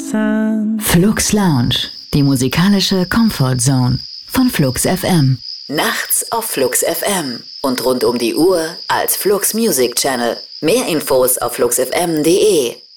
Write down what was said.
sun. Flux Lounge, die musikalische Comfort Zone von Flux FM. Nachts auf Flux FM und rund um die Uhr als Flux Music Channel. Mehr Infos auf fluxfm.de.